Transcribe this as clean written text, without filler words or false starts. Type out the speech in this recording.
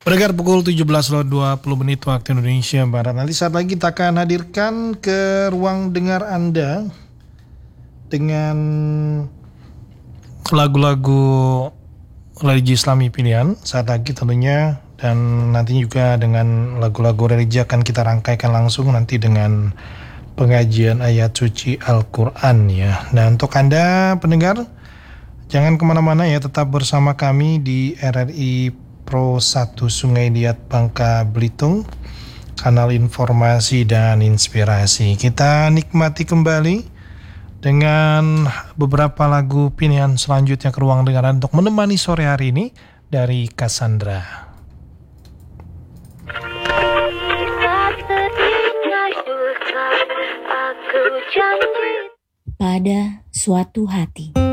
Pendengar pukul 17.20 menit waktu Indonesia Barat. Nanti saat lagi kita akan hadirkan ke ruang dengar Anda dengan lagu-lagu religi Islami pilihan saat lagi tentunya, dan nanti juga dengan lagu-lagu religi akan kita rangkaikan langsung nanti dengan pengajian ayat suci Al-Quran ya. Nah, untuk Anda pendengar, jangan kemana-mana ya, tetap bersama kami di RRI Pro 1 Sungai Liat Bangka Belitung, kanal informasi dan inspirasi. Kita nikmati kembali dengan beberapa lagu pilihan selanjutnya ke ruang dengaran untuk menemani sore hari ini dari Cassandra. Pada suatu hati.